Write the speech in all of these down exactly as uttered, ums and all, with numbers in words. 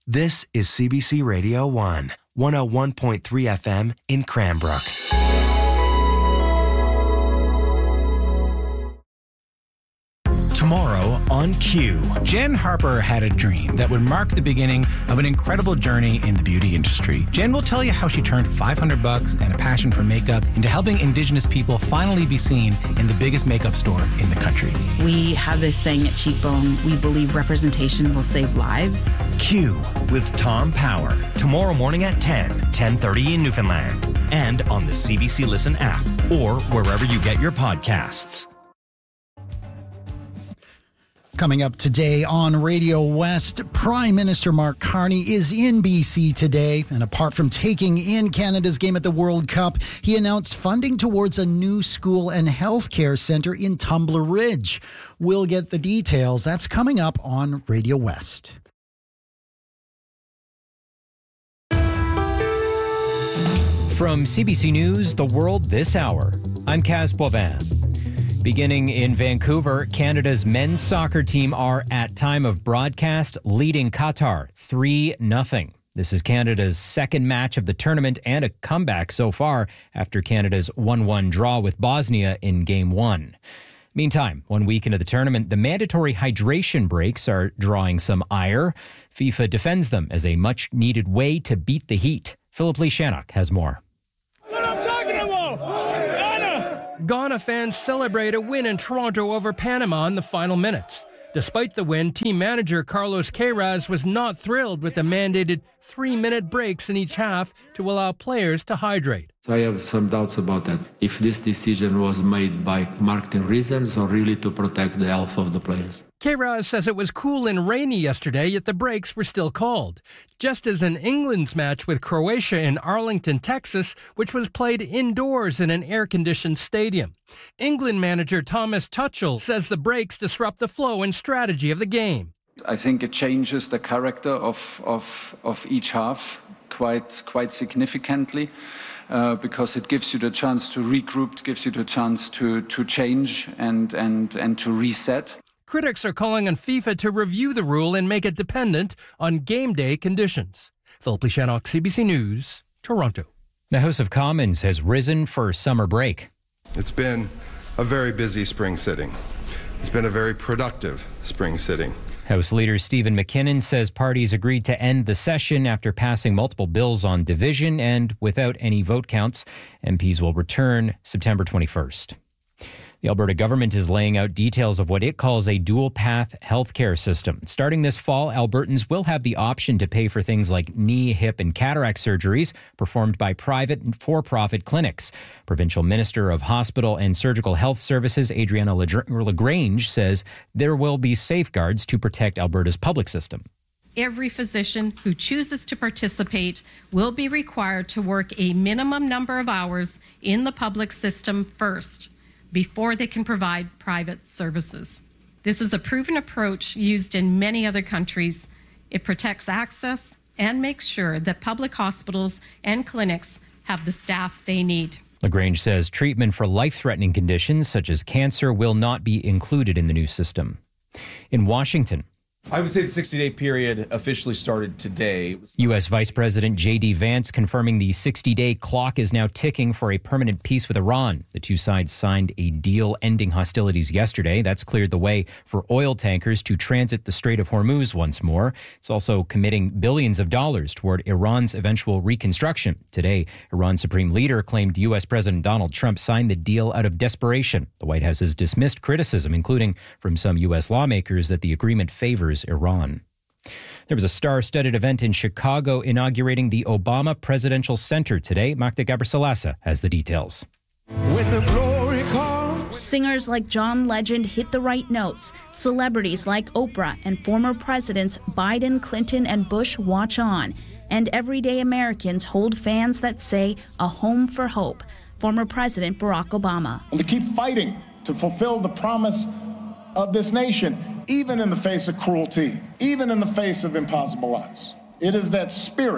This is C B C Radio one, one oh one point three F M in Cranbrook. Tomorrow on Q. Jen Harper had a dream that would mark the beginning of an incredible journey in the beauty industry. Jen will tell you how she turned five hundred bucks and a passion for makeup into helping Indigenous people finally be seen in the biggest makeup store in the country. We have this saying at Cheekbone, we believe representation will save lives. Q with Tom Power. Tomorrow morning at ten, ten thirty in Newfoundland. And on the C B C Listen app or wherever you get your podcasts. Coming up today on Radio West, Prime Minister Mark Carney is in B C today. And apart from taking in Canada's game at the World Cup, he announced funding towards a new school and healthcare centre in Tumbler Ridge. We'll get the details. That's coming up on Radio West. From C B C News, The World This Hour, I'm Kaz Boivin. Beginning in Vancouver, Canada's men's soccer team are, at time of broadcast, leading Qatar three nothing. This is Canada's second match of the tournament and a comeback so far after Canada's one one draw with Bosnia in Game one. Meantime, one week into the tournament, the mandatory hydration breaks are drawing some ire. FIFA defends them as a much-needed way to beat the heat. Philip Lee Shannock has more. Ghana fans celebrate a win in Toronto over Panama in the final minutes. Despite the win, team manager Carlos Queiroz was not thrilled with the mandated three-minute breaks in each half to allow players to hydrate. I have some doubts about that. If this decision was made by marketing reasons or really to protect the health of the players. Queiroz says it was cool and rainy yesterday, yet the breaks were still called. Just as in England's match with Croatia in Arlington, Texas, which was played indoors in an air-conditioned stadium. England manager Thomas Tuchel says the breaks disrupt the flow and strategy of the game. I think it changes the character of of, of each half quite quite significantly uh, because it gives you the chance to regroup, it gives you the chance to to change and and and to reset. Critics are calling on FIFA to review the rule and make it dependent on game day conditions. Philip Lee Shannock, C B C News, Toronto. The House of Commons has risen for summer break. It's been a very busy spring sitting. It's been a very productive spring sitting. House Leader Stephen McKinnon says parties agreed to end the session after passing multiple bills on division, and without any vote counts, M Ps will return September twenty-first. The Alberta government is laying out details of what it calls a dual-path healthcare system. Starting this fall, Albertans will have the option to pay for things like knee, hip, and cataract surgeries performed by private and for-profit clinics. Provincial Minister of Hospital and Surgical Health Services, Adriana LaGrange, says there will be safeguards to protect Alberta's public system. Every physician who chooses to participate will be required to work a minimum number of hours in the public system first, before they can provide private services. This is a proven approach used in many other countries. It protects access and makes sure that public hospitals and clinics have the staff they need. LaGrange says treatment for life-threatening conditions such as cancer will not be included in the new system. In Washington, I would say the sixty-day period officially started today. U S Vice President J D Vance confirming the sixty-day clock is now ticking for a permanent peace with Iran. The two sides signed a deal ending hostilities yesterday. That's cleared the way for oil tankers to transit the Strait of Hormuz once more. It's also committing billions of dollars toward Iran's eventual reconstruction. Today, Iran's supreme leader claimed U S President Donald Trump signed the deal out of desperation. The White House has dismissed criticism, including from some U S lawmakers, that the agreement favors Iran. There was a star-studded event in Chicago inaugurating the Obama Presidential Center today. Magda Gabrisalasa has the details. When the glory comes. Singers like John Legend hit the right notes. Celebrities like Oprah and former presidents Biden, Clinton, and Bush watch on. And everyday Americans hold fans that say a home for hope. Former President Barack Obama. And to keep fighting to fulfill the promise of this nation, even in the face of cruelty, even in the face of impossible odds. It is that spirit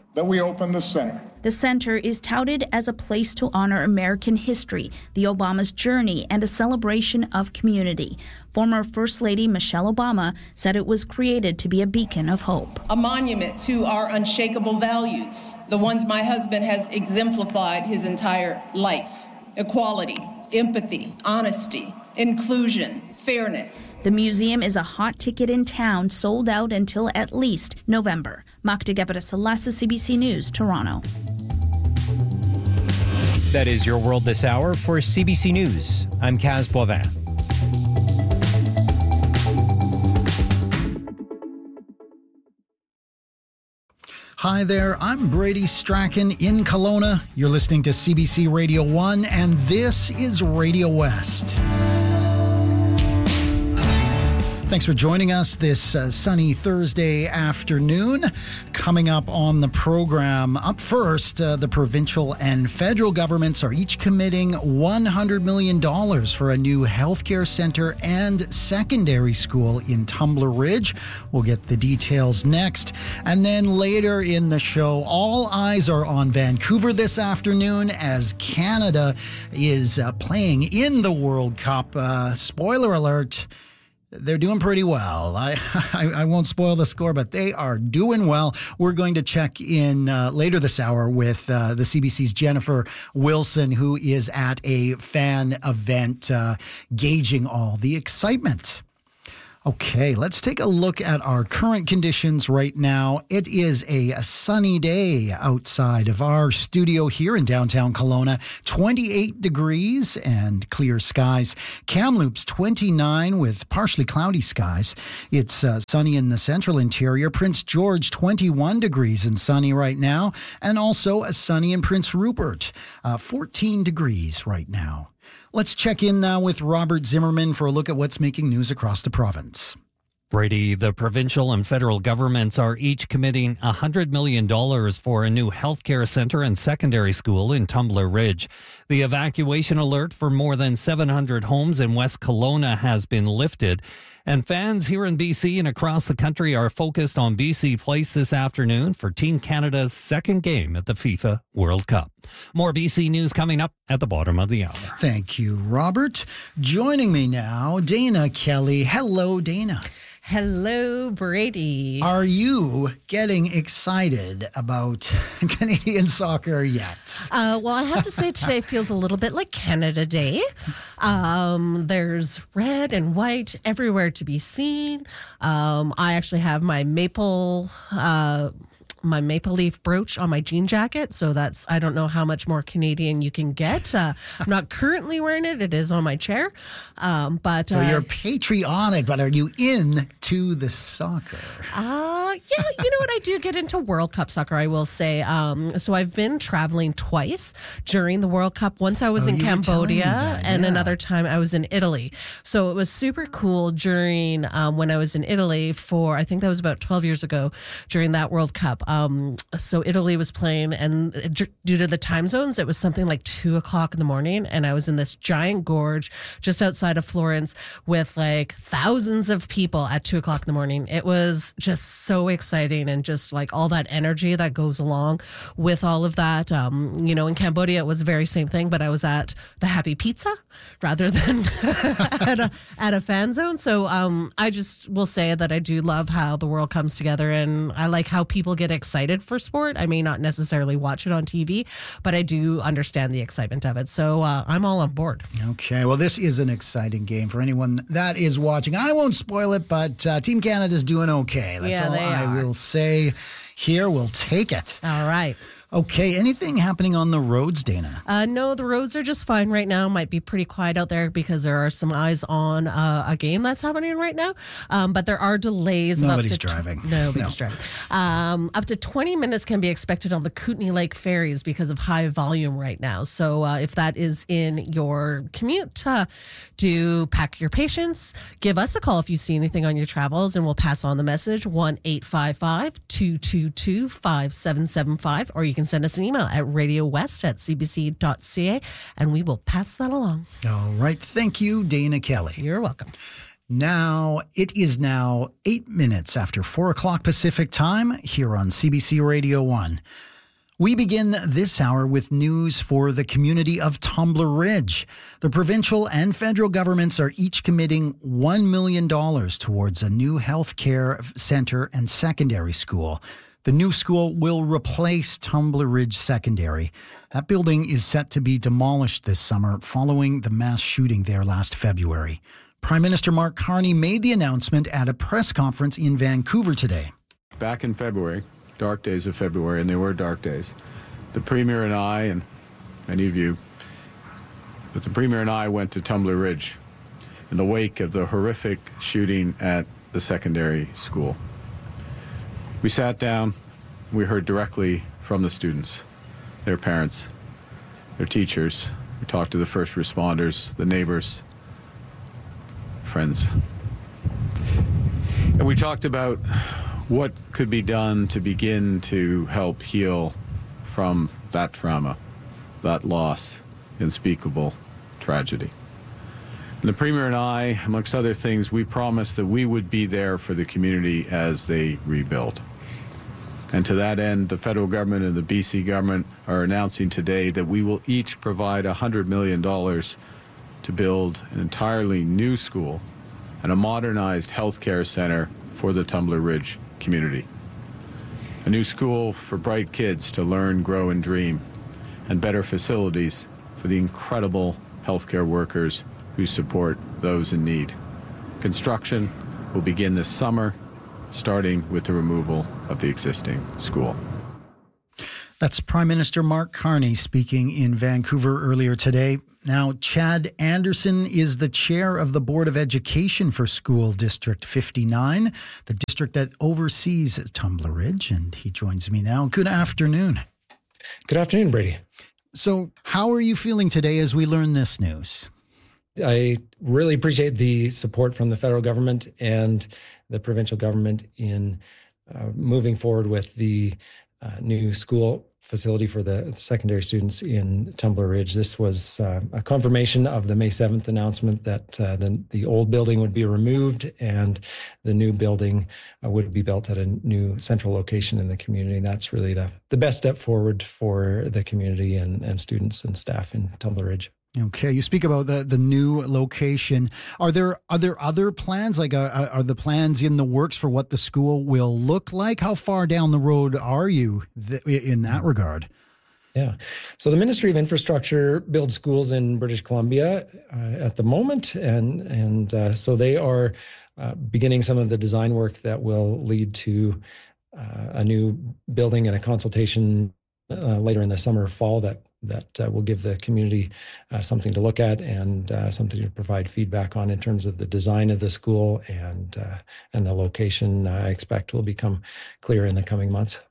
that we open the center. The center is touted as a place to honor American history, the Obama's journey, and a celebration of community. Former First Lady Michelle Obama said it was created to be a beacon of hope. A monument to our unshakable values, the ones my husband has exemplified his entire life. Equality, empathy, honesty, inclusion, fairness. The museum is a hot ticket in town, sold out until at least November. Magda Gebara-Salasa, C B C News, Toronto. That is your world this hour. For C B C News, I'm Kaz Boivin. Hi there, I'm Brady Strachan in Kelowna. You're listening to C B C Radio one, and this is Radio West. Thanks for joining us this uh, sunny Thursday afternoon. Coming up on the program, up first, uh, the provincial and federal governments are each committing one hundred million dollars for a new healthcare center and secondary school in Tumbler Ridge. We'll get the details next. And then later in the show, all eyes are on Vancouver this afternoon as Canada is uh, playing in the World Cup. Uh, spoiler alert. They're doing pretty well. I, I I won't spoil the score, but they are doing well. We're going to check in uh, later this hour with uh, the C B C's Jennifer Wilson, who is at a fan event uh, gauging all the excitement. Okay, let's take a look at our current conditions right now. It is a sunny day outside of our studio here in downtown Kelowna. twenty-eight degrees and clear skies. Kamloops, twenty-nine with partially cloudy skies. It's uh, sunny in the central interior. Prince George, twenty-one degrees and sunny right now. And also a sunny in Prince Rupert, uh, fourteen degrees right now. Let's check in now with Robert Zimmerman for a look at what's making news across the province. Brady, the provincial and federal governments are each committing one hundred million dollars for a new healthcare center and secondary school in Tumbler Ridge. The evacuation alert for more than seven hundred homes in West Kelowna has been lifted. And fans here in B C and across the country are focused on B C Place this afternoon for Team Canada's second game at the FIFA World Cup. More B C News coming up at the bottom of the hour. Thank you, Robert. Joining me now, Dana Kelly. Hello, Dana. Hello, Brady. Are you getting excited about Canadian soccer yet? Uh, well, I have to say today feels a little bit like Canada Day. Um, there's red and white everywhere to be seen. Um, I actually have my maple... Uh, my maple leaf brooch on my jean jacket. So that's, I don't know how much more Canadian you can get. Uh, I'm not currently wearing it. It is on my chair. Um, but So uh, you're patriotic, but are you into the soccer? Uh, yeah, you know what? I do get into World Cup soccer, I will say. Um, so I've been traveling twice during the World Cup. Once I was Oh, in you were telling me Cambodia that, and yeah. another time I was in Italy. So it was super cool during um, when I was in Italy for, I think that was about twelve years ago during that World Cup. Um, so Italy was playing, and due to the time zones, it was something like two o'clock in the morning, and I was in this giant gorge just outside of Florence with like thousands of people at two o'clock in the morning. It was just so exciting, and just like all that energy that goes along with all of that. Um, you know, in Cambodia, it was the very same thing, but I was at the Happy Pizza rather than at, a, at a fan zone. So um, I just will say that I do love how the world comes together, and I like how people get excited for sport. I may not necessarily watch it on T V, but I do understand the excitement of it. So uh, I'm all on board. Okay, well, this is an exciting game for anyone that is watching. I won't spoil it, but uh, Team Canada's doing okay. That's Yeah, all they I are. will say here. We'll take it. All right. Okay, anything happening on the roads, Dana? Uh, no, the roads are just fine right now. Might be pretty quiet out there because there are some eyes on uh, a game that's happening right now. Um, but there are delays. Nobody's of up to driving. Tw- nobody's No. driving. Um, up to twenty minutes can be expected on the Kootenay Lake ferries because of high volume right now. So uh, if that is in your commute, uh, do pack your patience. Give us a call if you see anything on your travels, and we'll pass on the message, one eight five five, two two two, five seven seven five, or you can send us an email at radiowest at c b c dot c a, and we will pass that along. All right, thank you, Dana Kelly. You're welcome. Now, it is now eight minutes after four o'clock Pacific time here on C B C Radio one. We begin this hour with news for the community of Tumbler Ridge. The provincial and federal governments are each committing one million dollars towards a new health care center and secondary school. The new school will replace Tumbler Ridge Secondary. That building is set to be demolished this summer following the mass shooting there last February. Prime Minister Mark Carney made the announcement at a press conference in Vancouver today. Back in February, dark days of February, and they were dark days, the Premier and I, and many of you, but the Premier and I went to Tumbler Ridge in the wake of the horrific shooting at the secondary school. We sat down, we heard directly from the students, their parents, their teachers. We talked to the first responders, the neighbors, friends. And we talked about what could be done to begin to help heal from that trauma, that loss, unspeakable tragedy. And the Premier and I, amongst other things, we promised that we would be there for the community as they rebuild. And to that end, the federal government and the B C government are announcing today that we will each provide one hundred million dollars to build an entirely new school and a modernized healthcare center for the Tumbler Ridge community. A new school for bright kids to learn, grow, and dream, and better facilities for the incredible healthcare workers who support those in need. Construction will begin this summer, starting with the removal of the existing school. That's Prime Minister Mark Carney speaking in Vancouver earlier today. Now, Chad Anderson is the chair of the Board of Education for School District fifty-nine, the district that oversees Tumbler Ridge, and he joins me now. Good afternoon. Good afternoon, Brady. So, how are you feeling today as we learn this news? I really appreciate the support from the federal government and the provincial government in uh, moving forward with the uh, new school facility for the secondary students in Tumbler Ridge. This was uh, a confirmation of the May seventh announcement that uh, the, the old building would be removed and the new building uh, would be built at a new central location in the community. And that's really the, the best step forward for the community and, and students and staff in Tumbler Ridge. Okay, you speak about the, the new location. Are there are there other plans? Like, uh, are the plans in the works for what the school will look like? How far down the road are you th- in that regard? Yeah, so the Ministry of Infrastructure builds schools in British Columbia uh, at the moment, and and uh, so they are uh, beginning some of the design work that will lead to uh, a new building and a consultation uh, later in the summer, fall that. that uh, will give the community uh, something to look at and uh, something to provide feedback on in terms of the design of the school and uh, and the location. uh, I expect will become clear in the coming months.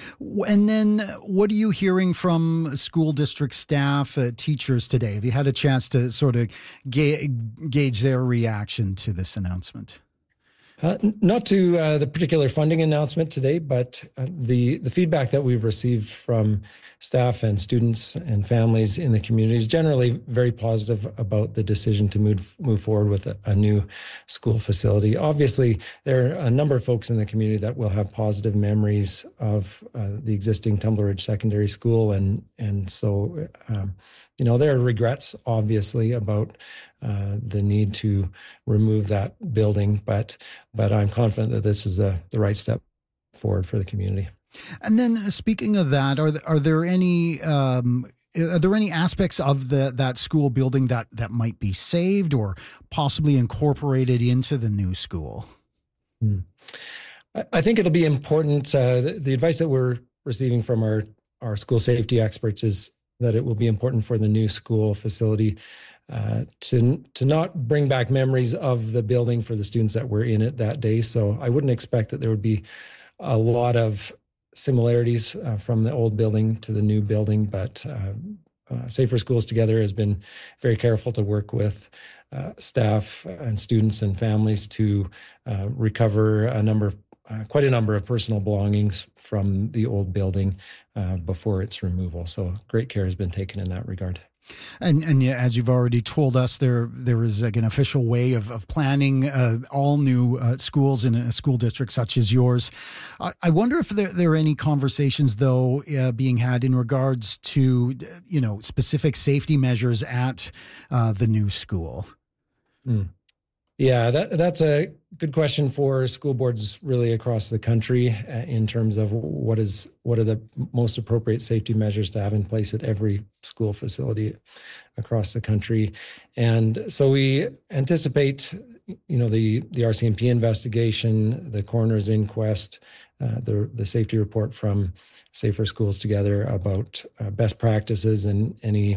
And then what are you hearing from school district staff, uh, teachers today? Have you had a chance to sort of ga- gauge their reaction to this announcement? Uh, not to uh, the particular funding announcement today, but uh, the, the feedback that we've received from staff and students and families in the community is generally very positive about the decision to move move forward with a, a new school facility. Obviously, there are a number of folks in the community that will have positive memories of uh, the existing Tumbler Ridge Secondary School, and and so um, you know there are regrets, obviously, about uh, the need to remove that building, but but I'm confident that this is the the right step forward for the community. And then, speaking of that, are there, are there any um, are there any aspects of the that school building that that might be saved or possibly incorporated into the new school? Hmm. I think it'll be important. Uh, the, the advice that we're receiving from our our school safety experts is that it will be important for the new school facility uh, to to not bring back memories of the building for the students that were in it that day. So I wouldn't expect that there would be a lot of similarities uh, from the old building to the new building, but uh, uh, Safer Schools Together has been very careful to work with uh, staff and students and families to uh, recover a number of, uh, quite a number of personal belongings from the old building uh, before its removal. So great care has been taken in that regard. And and yeah, as you've already told us, there there is like an official way of, of planning uh, all new uh, schools in a school district such as yours. I, I wonder if there, there are any conversations, though, uh, being had in regards to, you know, specific safety measures at uh, the new school. Mm. Yeah, that that's a good question for school boards really across the country uh, in terms of what is what are the most appropriate safety measures to have in place at every school facility across the country. And so we anticipate, you know, the the R C M P investigation, the coroner's inquest, uh, the the safety report from Safer Schools Together about uh, best practices and any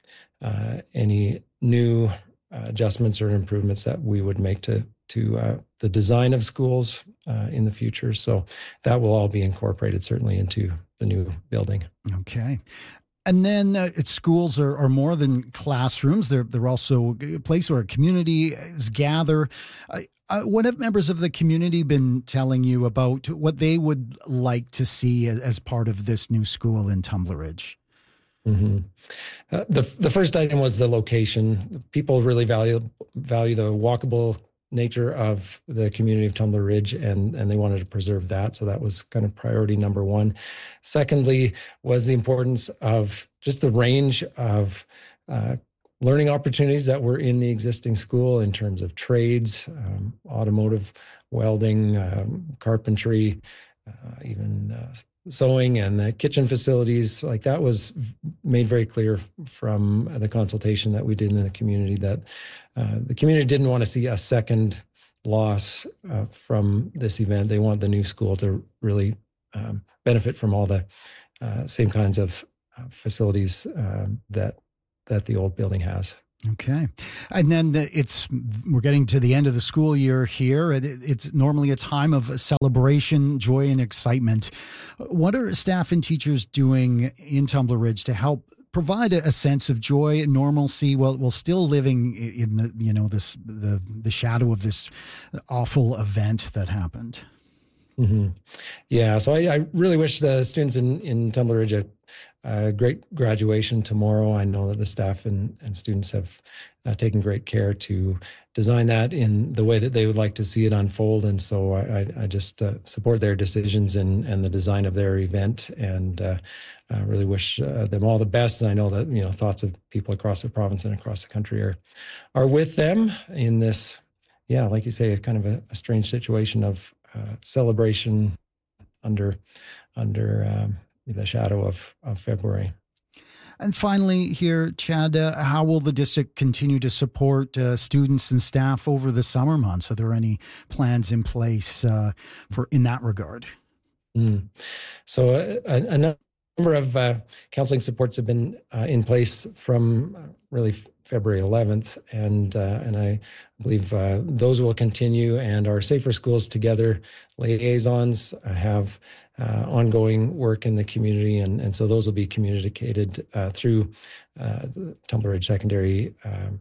uh, any new Uh, adjustments or improvements that we would make to to uh, the design of schools uh, in the future. So that will all be incorporated certainly into the new building. Okay. And then uh, it's schools are, are more than classrooms. They're they're also a place where communities gather. Uh, uh, what have members of the community been telling you about what they would like to see as, as part of this new school in Tumbler Ridge? Mm-hmm. Uh, the the first item was the location. People really value value the walkable nature of the community of Tumbler Ridge, and and they wanted to preserve that. So that was kind of priority number one. Secondly, was the importance of just the range of uh, learning opportunities that were in the existing school in terms of trades, um, automotive, welding, um, carpentry, uh, even. Uh, sewing and the kitchen facilities. Like that was made very clear from the consultation that we did in the community that uh, the community didn't want to see a second loss uh, from this event. They want the new school to really um, benefit from all the uh, same kinds of uh, facilities uh, that that the old building has. Okay. And then the, it's we're getting to the end of the school year here. It, it's normally a time of celebration, joy, and excitement. What are staff and teachers doing in Tumbler Ridge to help provide a, a sense of joy and normalcy while, while still living in the, you know, this the the shadow of this awful event that happened? Mm-hmm. Yeah. So I, I really wish the students in, in Tumbler Ridge a, a great graduation tomorrow. I know that the staff and, and students have uh, taken great care to design that in the way that they would like to see it unfold. And so I, I, I just uh, support their decisions and, and the design of their event, and uh, I really wish uh, them all the best. And I know that, you know, thoughts of people across the province and across the country are, are with them in this, yeah, like you say, a kind of a, a strange situation of uh, celebration under, under, um, the shadow of, of February. And finally here, Chad, uh, how will the district continue to support uh, students and staff over the summer months? Are there any plans in place uh, for in that regard? Mm. So uh, a, a number of uh, counseling supports have been uh, in place from really February eleventh, and uh, and I believe uh, those will continue. And our Safer Schools Together liaisons have uh, ongoing work in the community, and, and so those will be communicated uh, through uh, the Tumbler Ridge Secondary, um,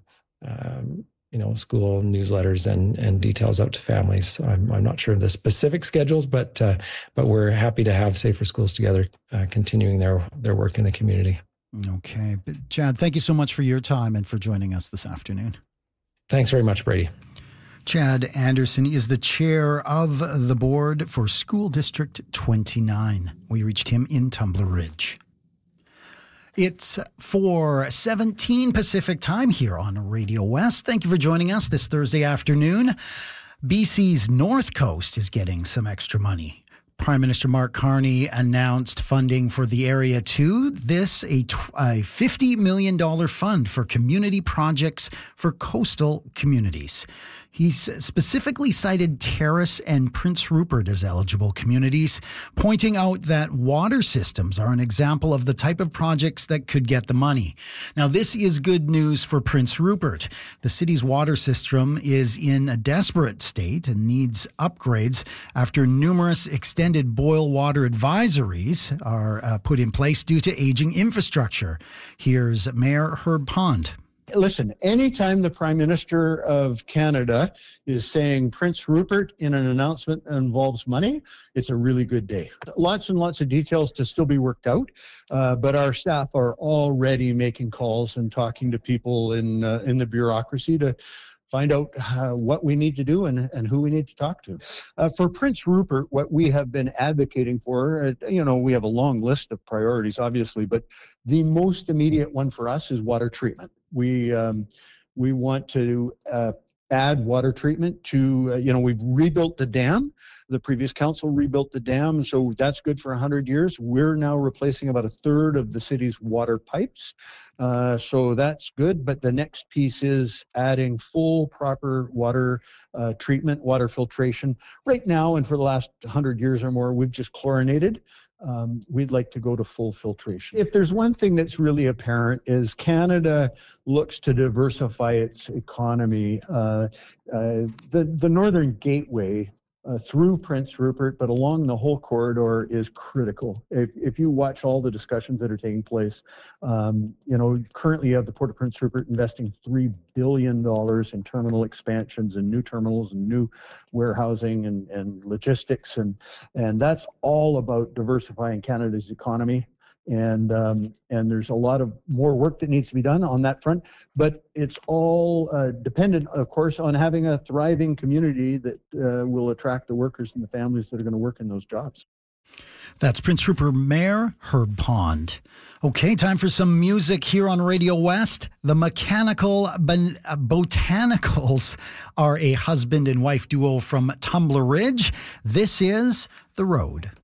um, you know, school newsletters and and details out to families. I'm I'm not sure of the specific schedules, but uh, but we're happy to have Safer Schools Together uh, continuing their their work in the community. Okay. But Chad, thank you so much for your time and for joining us this afternoon. Thanks very much, Brady. Chad Anderson is the chair of the board for School District twenty-nine. We reached him in Tumbler Ridge. It's four seventeen Pacific time here on Radio West. Thank you for joining us this Thursday afternoon. B C's North Coast is getting some extra money. Prime Minister Mark Carney announced funding for the area too. This a, a fifty million dollars fund for community projects for coastal communities. He's specifically cited Terrace and Prince Rupert as eligible communities, pointing out that water systems are an example of the type of projects that could get the money. Now, this is good news for Prince Rupert. The city's water system is in a desperate state and needs upgrades after numerous extended boil water advisories are uh, put in place due to aging infrastructure. Here's Mayor Herb Pond. Listen, anytime the Prime Minister of Canada is saying Prince Rupert in an announcement that involves money, it's a really good day. Lots and lots of details to still be worked out, uh, but our staff are already making calls and talking to people in uh, in the bureaucracy to find out uh, what we need to do and, and who we need to talk to. Uh, for Prince Rupert, what we have been advocating for, uh, you know, we have a long list of priorities, obviously, but the most immediate one for us is water treatment. We um, we want to uh, add water treatment to, uh, you know, we've rebuilt the dam. The previous council rebuilt the dam, so that's good for one hundred years. We're now replacing about a third of the city's water pipes, uh, so that's good. But the next piece is adding full, proper water uh, treatment, water filtration. Right now, and for the last one hundred years or more, we've just chlorinated. Um, we'd like to go to full filtration. If there's one thing that's really apparent is Canada looks to diversify its economy. Uh, uh, the, the Northern Gateway uh, through Prince Rupert, but along the whole corridor is critical. If, if you watch all the discussions that are taking place, um, you know, currently you have the Port of Prince Rupert investing three billion dollars in terminal expansions and new terminals and new warehousing and, and logistics. And, and that's all about diversifying Canada's economy. And um, and there's a lot of more work that needs to be done on that front, but it's all uh, dependent, of course, on having a thriving community that uh, will attract the workers and the families that are going to work in those jobs. That's Prince Rupert Mayor Herb Pond. Okay, time for some music here on Radio West. The Mechanical Bon- Botanicals are a husband and wife duo from Tumbler Ridge. This is The Road.